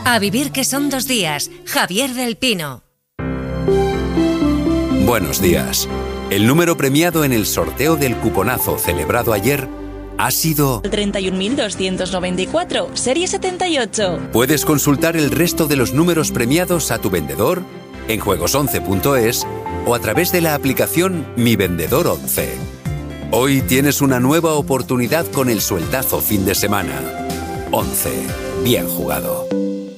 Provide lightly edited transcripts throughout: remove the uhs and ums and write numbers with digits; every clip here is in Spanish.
A vivir que son 2 días. Javier del Pino. Buenos días. El número premiado en el sorteo del cuponazo celebrado ayer ha sido 31.294, serie 78. Puedes consultar el resto de los números premiados a tu vendedor en juegos11.es o a través de la aplicación Mi Vendedor 11. Hoy tienes una nueva oportunidad con el sueldazo fin de semana. 11. Bien jugado.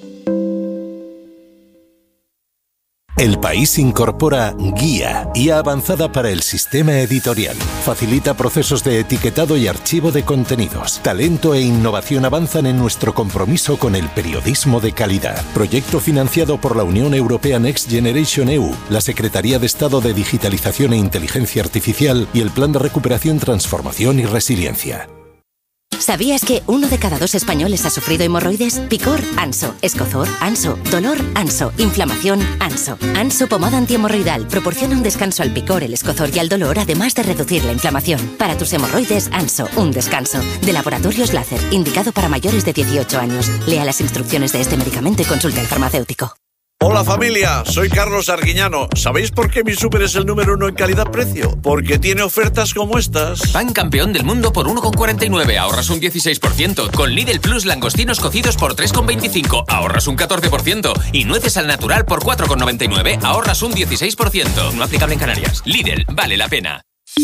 El País incorpora Guía Avanzada para el Sistema Editorial. Facilita procesos de etiquetado y archivo de contenidos. Talento e innovación avanzan en nuestro compromiso con el periodismo de calidad. Proyecto financiado por la Unión Europea Next Generation EU, la Secretaría de Estado de Digitalización e Inteligencia Artificial y el Plan de Recuperación, Transformación y Resiliencia. ¿Sabías que 1 de cada 2 españoles ha sufrido hemorroides? Picor, Anso. Escozor, Anso. Dolor, Anso. Inflamación, Anso. Anso pomada antihemorroidal proporciona un descanso al picor, el escozor y al dolor, además de reducir la inflamación. Para tus hemorroides, Anso, un descanso. De Laboratorios Láser, indicado para mayores de 18 años. Lea las instrucciones de este medicamento y consulte al farmacéutico. Hola familia, soy Carlos Arguiñano. ¿Sabéis por qué mi súper es el número 1 en calidad-precio? Porque tiene ofertas como estas. Pan campeón del mundo por 1,49, ahorras un 16%. Con Lidl Plus langostinos cocidos por 3,25, ahorras un 14%. Y nueces al natural por 4,99, ahorras un 16%. No aplicable en Canarias. Lidl, vale la pena.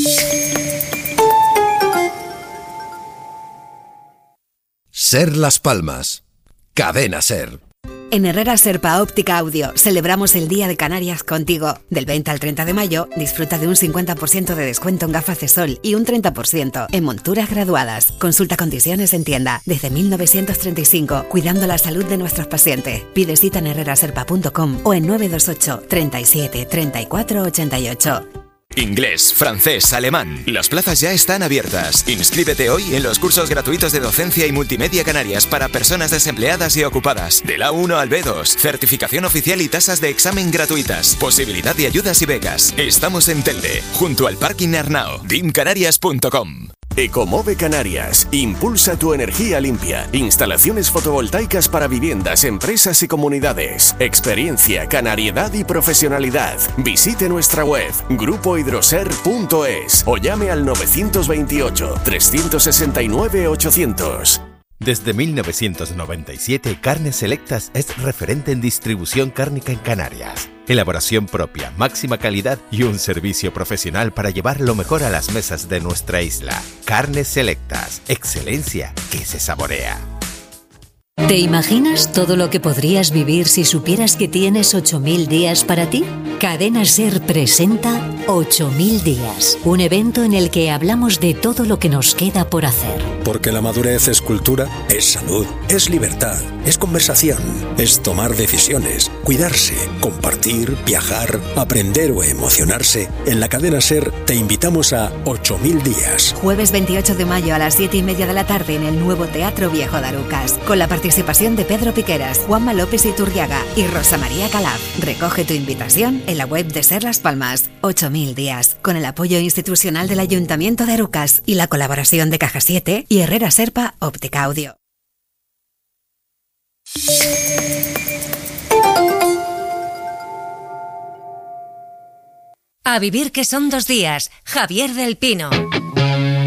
Ser Las Palmas. Cadena Ser. En Herrera Serpa Óptica Audio celebramos el Día de Canarias contigo. Del 20 al 30 de mayo disfruta de un 50% de descuento en gafas de sol y un 30% en monturas graduadas. Consulta condiciones en tienda. Desde 1935, cuidando la salud de nuestros pacientes. Pide cita en herreraserpa.com o en 928 37 34 88. Inglés, francés, alemán. Las plazas ya están abiertas. Inscríbete hoy en los cursos gratuitos de docencia y multimedia Canarias para personas desempleadas y ocupadas. Del A1 al B2. Certificación oficial y tasas de examen gratuitas. Posibilidad de ayudas y becas. Estamos en Telde, junto al Parking Arnao. dimcanarias.com. Ecomove Canarias. Impulsa tu energía limpia. Instalaciones fotovoltaicas para viviendas, empresas y comunidades. Experiencia, canariedad y profesionalidad. Visite nuestra web grupohidroser.es o llame al 928 369 800. Desde 1997, Carnes Selectas es referente en distribución cárnica en Canarias. Elaboración propia, máxima calidad y un servicio profesional para llevar lo mejor a las mesas de nuestra isla. Carnes Selectas, excelencia que se saborea. ¿Te imaginas todo lo que podrías vivir si supieras que tienes 8.000 días para ti? Cadena Ser presenta 8.000 días, un evento en el que hablamos de todo lo que nos queda por hacer. Porque la madurez es cultura, es salud, es libertad, es conversación, es tomar decisiones, cuidarse, compartir, viajar, aprender o emocionarse. En la Cadena Ser te invitamos a 8.000 días. Jueves 28 de mayo a las 7:30 de la tarde en el nuevo Teatro Viejo de Arucas, con la participación de Pedro Piqueras, Juanma López Iturriaga y Rosa María Calaf. Recoge tu invitación en la web de Ser Las Palmas. 8.000 días, con el apoyo institucional del Ayuntamiento de Arucas y la colaboración de Caja 7 y Herrera Serpa Óptica Audio. A vivir que son 2 días. Javier del Pino.